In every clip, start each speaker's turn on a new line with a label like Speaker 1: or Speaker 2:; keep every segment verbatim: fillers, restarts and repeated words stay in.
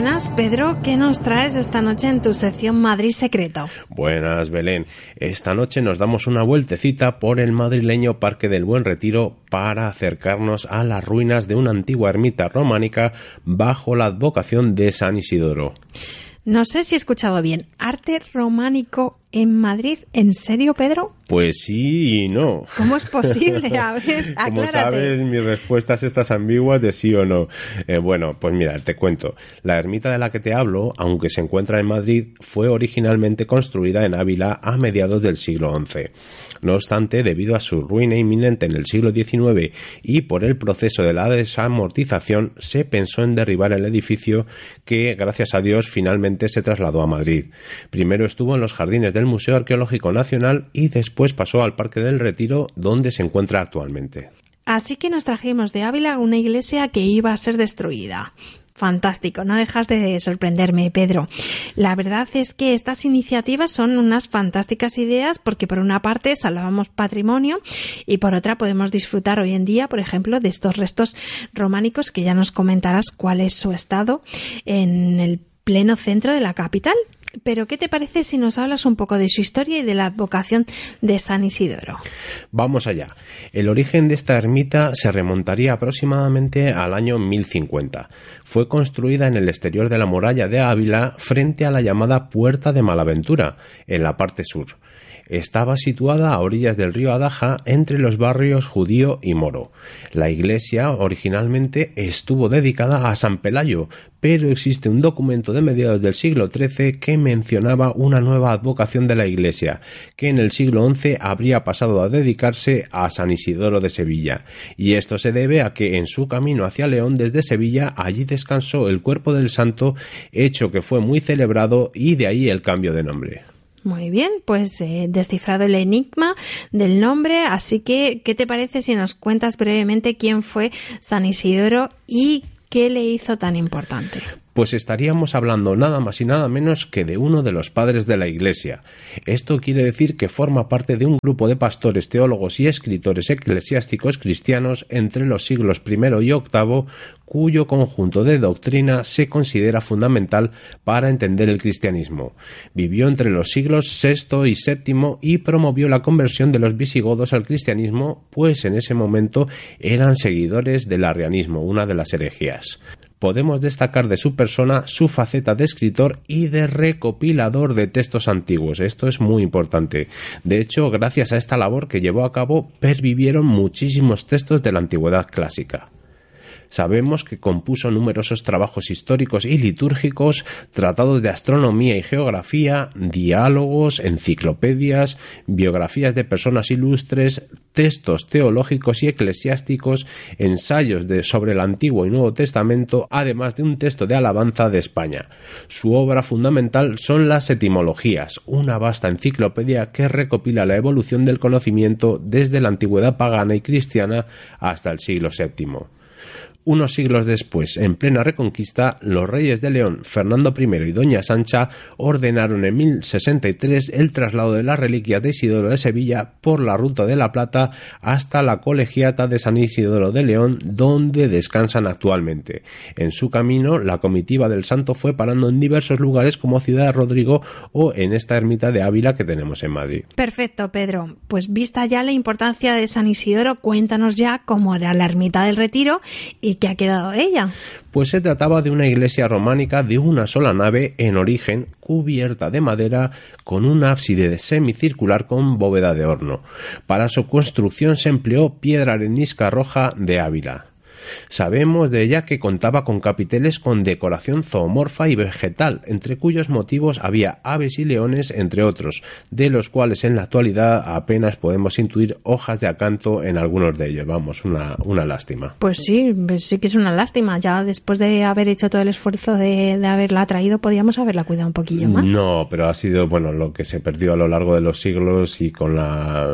Speaker 1: buenas, Pedro. ¿Qué nos traes esta noche en tu sección Madrid Secreto?
Speaker 2: Buenas, Belén. Esta noche nos damos una vueltecita por el madrileño Parque del Buen Retiro para acercarnos a las ruinas de una antigua ermita románica bajo la advocación de San Isidoro.
Speaker 1: No sé si he escuchado bien. ¿Arte románico en Madrid? ¿En serio, Pedro?
Speaker 2: Pues sí y no.
Speaker 1: ¿Cómo es posible? A ver, aclárate.
Speaker 2: Como sabes, mis respuestas estas ambiguas de sí o no. Eh, bueno, pues mira, te cuento. La ermita de la que te hablo, aunque se encuentra en Madrid, fue originalmente construida en Ávila a mediados del siglo once. No obstante, debido a su ruina inminente en el siglo diecinueve y por el proceso de la desamortización, se pensó en derribar el edificio que, gracias a Dios, finalmente se trasladó a Madrid. Primero estuvo en los jardines del Museo Arqueológico Nacional y después pasó al Parque del Retiro, donde se encuentra actualmente.
Speaker 1: Así que nos trajimos de Ávila una iglesia que iba a ser destruida. Fantástico, no dejas de sorprenderme, Pedro. La verdad es que estas iniciativas son unas fantásticas ideas porque por una parte salvamos patrimonio y por otra podemos disfrutar hoy en día, por ejemplo, de estos restos románicos que ya nos comentarás cuál es su estado en el pleno centro de la capital. Pero, ¿qué te parece si nos hablas un poco de su historia y de la advocación de San Isidoro?
Speaker 2: Vamos allá. El origen de esta ermita se remontaría aproximadamente al año mil cincuenta. Fue construida en el exterior de la muralla de Ávila frente a la llamada Puerta de Malaventura, en la parte sur. Estaba situada a orillas del río Adaja entre los barrios Judío y Moro. La iglesia originalmente estuvo dedicada a San Pelayo, pero existe un documento de mediados del siglo trece que mencionaba una nueva advocación de la iglesia, que en el siglo once habría pasado a dedicarse a San Isidoro de Sevilla, y esto se debe a que en su camino hacia León desde Sevilla allí descansó el cuerpo del santo, hecho que fue muy celebrado y de ahí el cambio de nombre.
Speaker 1: Muy bien, pues eh, descifrado el enigma del nombre, así que, ¿qué te parece si nos cuentas brevemente quién fue San Isidoro y qué le hizo tan importante?
Speaker 2: Pues estaríamos hablando nada más y nada menos que de uno de los padres de la Iglesia. Esto quiere decir que forma parte de un grupo de pastores, teólogos y escritores eclesiásticos cristianos entre los siglos primero y octavo, cuyo conjunto de doctrina se considera fundamental para entender el cristianismo. Vivió entre los siglos sexto y séptimo y promovió la conversión de los visigodos al cristianismo, pues en ese momento eran seguidores del arrianismo, una de las herejías. Podemos destacar de su persona su faceta de escritor y de recopilador de textos antiguos. Esto es muy importante. De hecho, gracias a esta labor que llevó a cabo, pervivieron muchísimos textos de la antigüedad clásica. Sabemos que compuso numerosos trabajos históricos y litúrgicos, tratados de astronomía y geografía, diálogos, enciclopedias, biografías de personas ilustres, textos teológicos y eclesiásticos, ensayos de, sobre el Antiguo y Nuevo Testamento, además de un texto de alabanza de España. Su obra fundamental son las etimologías, una vasta enciclopedia que recopila la evolución del conocimiento desde la antigüedad pagana y cristiana hasta el siglo séptimo. Unos siglos después, en plena Reconquista, los reyes de León, Fernando primero y Doña Sancha, ordenaron en mil sesenta y tres el traslado de las reliquias de Isidoro de Sevilla por la Ruta de la Plata hasta la Colegiata de San Isidoro de León, donde descansan actualmente. En su camino, la comitiva del santo fue parando en diversos lugares como Ciudad de Rodrigo o en esta ermita de Ávila que tenemos en Madrid.
Speaker 1: Perfecto, Pedro. Pues vista ya la importancia de San Isidoro, cuéntanos ya cómo era la ermita del Retiro y qué ha quedado de ella.
Speaker 2: Pues se trataba de una iglesia románica de una sola nave en origen, cubierta de madera, con un ábside semicircular con bóveda de horno. Para su construcción se empleó piedra arenisca roja de Ávila. Sabemos de ella que contaba con capiteles con decoración zoomorfa y vegetal, entre cuyos motivos había aves y leones, entre otros, de los cuales en la actualidad apenas podemos intuir hojas de acanto en algunos de ellos. Vamos, una, una lástima.
Speaker 1: Pues sí, sí que es una lástima. Ya después de haber hecho todo el esfuerzo de, de haberla traído, podíamos haberla cuidado un poquillo más.
Speaker 2: No, pero ha sido, bueno, lo que se perdió a lo largo de los siglos y con la...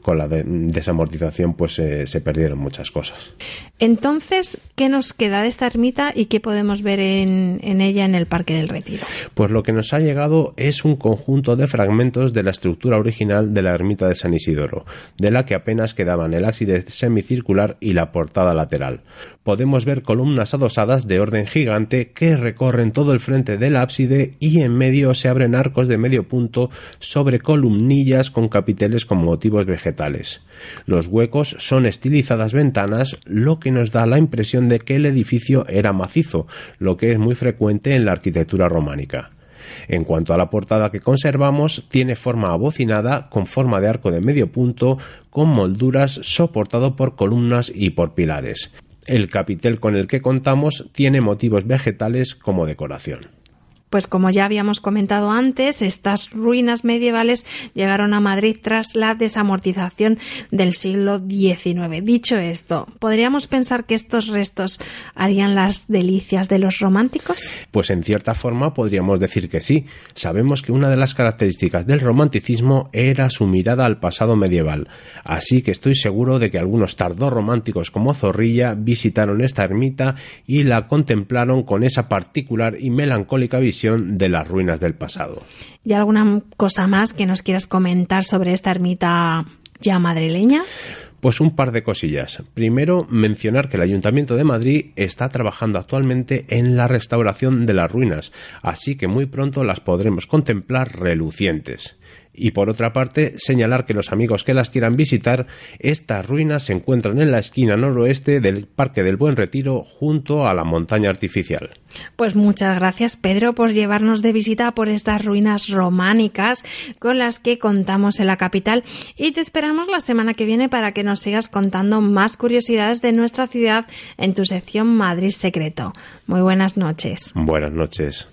Speaker 2: con la de- desamortización pues eh, se perdieron muchas cosas.
Speaker 1: Entonces, ¿qué nos queda de esta ermita y qué podemos ver en, en ella en el Parque del Retiro?
Speaker 2: Pues lo que nos ha llegado es un conjunto de fragmentos de la estructura original de la ermita de San Isidoro, de la que apenas quedaban el ábside semicircular y la portada lateral. Podemos ver columnas adosadas de orden gigante que recorren todo el frente del ábside y en medio se abren arcos de medio punto sobre columnillas con capiteles con motivos vegetales. Los huecos son estilizadas ventanas, lo que nos da la impresión de que el edificio era macizo, lo que es muy frecuente en la arquitectura románica. En cuanto a la portada que conservamos, tiene forma abocinada con forma de arco de medio punto con molduras soportado por columnas y por pilares. El capitel con el que contamos tiene motivos vegetales como decoración.
Speaker 1: Pues como ya habíamos comentado antes, estas ruinas medievales llegaron a Madrid tras la desamortización del siglo diecinueve. Dicho esto, ¿podríamos pensar que estos restos harían las delicias de los románticos?
Speaker 2: Pues en cierta forma podríamos decir que sí. Sabemos que una de las características del romanticismo era su mirada al pasado medieval, así que estoy seguro de que algunos tardorrománticos como Zorrilla visitaron esta ermita y la contemplaron con esa particular y melancólica visión de las ruinas del pasado.
Speaker 1: ¿Y alguna cosa más que nos quieras comentar sobre esta ermita ya madrileña?
Speaker 2: Pues un par de cosillas. Primero, mencionar que el Ayuntamiento de Madrid está trabajando actualmente en la restauración de las ruinas, así que muy pronto las podremos contemplar relucientes. Y por otra parte, señalar que los amigos que las quieran visitar, estas ruinas se encuentran en la esquina noroeste del Parque del Buen Retiro, junto a la montaña artificial.
Speaker 1: Pues muchas gracias, Pedro, por llevarnos de visita por estas ruinas románicas con las que contamos en la capital, y te esperamos la semana que viene para que nos sigas contando más curiosidades de nuestra ciudad en tu sección Madrid Secreto. Muy buenas noches.
Speaker 2: Buenas noches.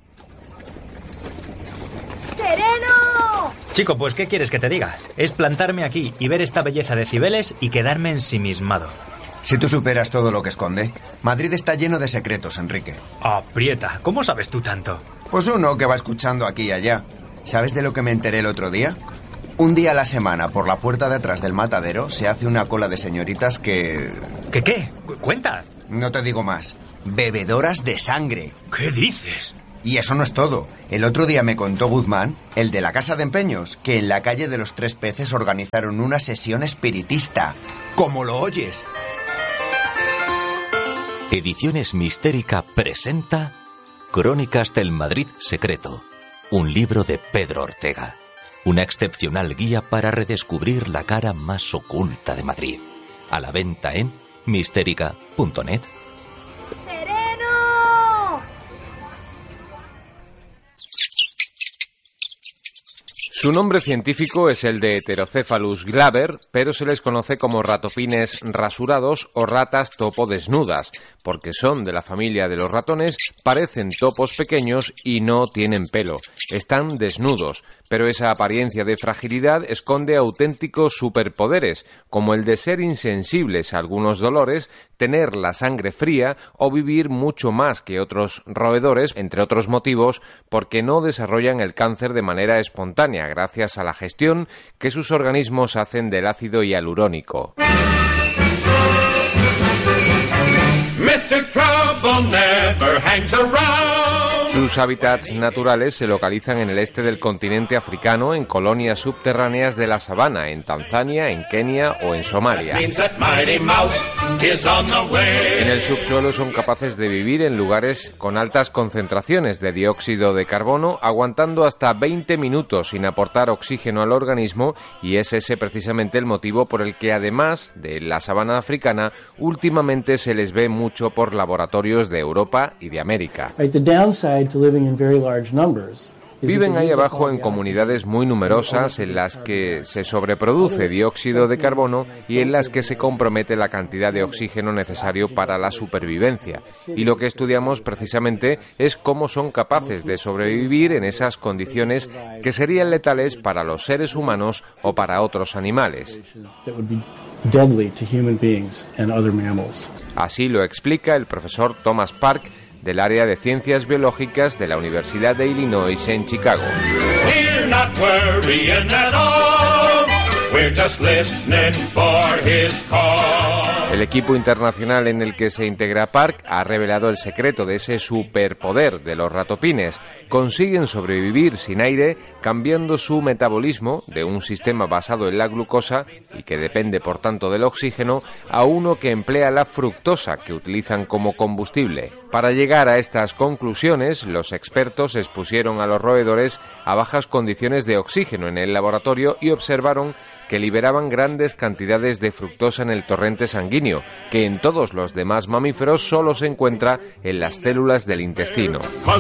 Speaker 3: Chico, pues ¿qué quieres que te diga? Es plantarme aquí y ver esta belleza de Cibeles y quedarme ensimismado.
Speaker 4: Si tú superas todo lo que esconde, Madrid está lleno de secretos, Enrique.
Speaker 3: Aprieta, ¿cómo sabes tú tanto?
Speaker 4: Pues uno que va escuchando aquí y allá. ¿Sabes de lo que me enteré el otro día? Un día a la semana, por la puerta de atrás del matadero, se hace una cola de señoritas que...
Speaker 3: ¿Qué qué? Cuenta.
Speaker 4: No te digo más. Bebedoras de sangre.
Speaker 3: ¿Qué dices?
Speaker 4: Y eso no es todo. El otro día me contó Guzmán, el de la Casa de Empeños, que en la calle de los Tres Peces organizaron una sesión espiritista. ¡Como lo oyes!
Speaker 5: Ediciones Mistérica presenta Crónicas del Madrid Secreto, un libro de Pedro Ortega. Una excepcional guía para redescubrir la cara más oculta de Madrid. A la venta en mistérica punto net.
Speaker 2: Su nombre científico es el de Heterocephalus glaber, pero se les conoce como ratopines rasurados o ratas topo desnudas, porque son de la familia de los ratones, parecen topos pequeños y no tienen pelo. Están desnudos, pero esa apariencia de fragilidad esconde auténticos superpoderes, como el de ser insensibles a algunos dolores, tener la sangre fría o vivir mucho más que otros roedores, entre otros motivos, porque no desarrollan el cáncer de manera espontánea, gracias a la gestión que sus organismos hacen del ácido hialurónico. mister Trouble never hangs around. Sus hábitats naturales se localizan en el este del continente africano, en colonias subterráneas de la sabana, en Tanzania, en Kenia o en Somalia. En el subsuelo son capaces de vivir en lugares con altas concentraciones de dióxido de carbono, aguantando hasta veinte minutos sin aportar oxígeno al organismo, y es ese precisamente el motivo por el que, además de la sabana africana, últimamente se les ve mucho por laboratorios de Europa y de América. Viven ahí abajo en comunidades muy numerosas en las que se sobreproduce dióxido de carbono y en las que se compromete la cantidad de oxígeno necesario para la supervivencia. Y lo que estudiamos precisamente es cómo son capaces de sobrevivir en esas condiciones que serían letales para los seres humanos o para otros animales. Así lo explica el profesor Thomas Park, del área de Ciencias Biológicas de la Universidad de Illinois en Chicago.
Speaker 6: We're just listening for his call.
Speaker 7: El equipo internacional en el que se integra Park ha revelado el secreto de ese superpoder de los ratopines. Consiguen sobrevivir sin aire cambiando su metabolismo de un sistema basado en la glucosa y que depende por tanto del oxígeno a uno que emplea la fructosa que utilizan como combustible. Para llegar a estas conclusiones, los expertos expusieron a los roedores a bajas condiciones de oxígeno en el laboratorio y observaron que liberaban grandes cantidades de fructosa en el torrente sanguíneo, que en todos los demás mamíferos solo se encuentra en las células del intestino.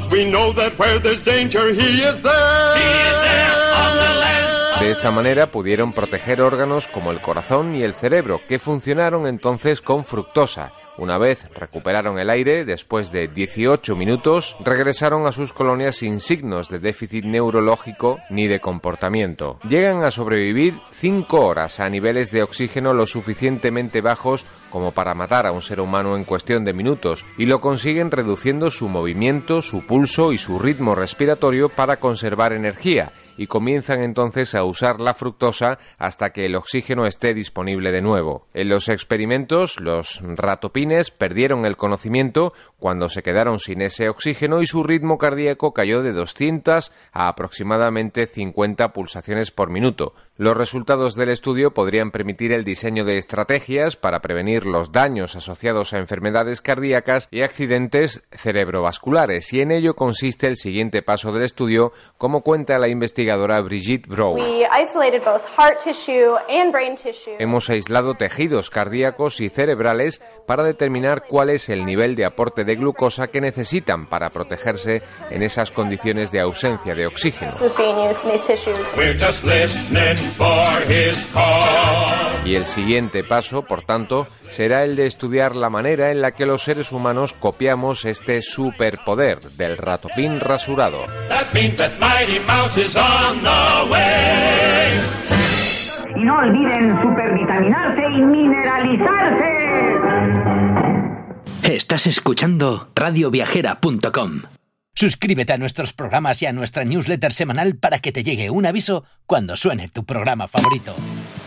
Speaker 7: De esta manera pudieron proteger órganos como el corazón y el cerebro, que funcionaron entonces con fructosa. Una vez recuperaron el aire, después de dieciocho minutos, regresaron a sus colonias sin signos de déficit neurológico ni de comportamiento. Llegan a sobrevivir cinco horas a niveles de oxígeno lo suficientemente bajos como para matar a un ser humano en cuestión de minutos, y lo consiguen reduciendo su movimiento, su pulso y su ritmo respiratorio para conservar energía, y comienzan entonces a usar la fructosa hasta que el oxígeno esté disponible de nuevo. En los experimentos, los ratopines perdieron el conocimiento cuando se quedaron sin ese oxígeno y su ritmo cardíaco cayó de doscientas a aproximadamente cincuenta pulsaciones por minuto. Los resultados del estudio podrían permitir el diseño de estrategias para prevenir los daños asociados a enfermedades cardíacas y accidentes cerebrovasculares, y en ello consiste el siguiente paso del estudio, como cuenta la investigadora Brigitte Brown. Hemos aislado tejidos cardíacos y cerebrales para determinar cuál es el nivel de aporte de glucosa que necesitan para protegerse en esas condiciones de ausencia de oxígeno. Y el siguiente paso, por tanto, será el de estudiar la manera en la que los seres humanos copiamos este superpoder del ratopín rasurado.
Speaker 8: Y no olviden supervitaminarse y mineralizarse.
Speaker 9: Estás escuchando radio viajera punto com. Suscríbete a nuestros programas y a nuestra newsletter semanal para que te llegue un aviso cuando suene tu programa favorito.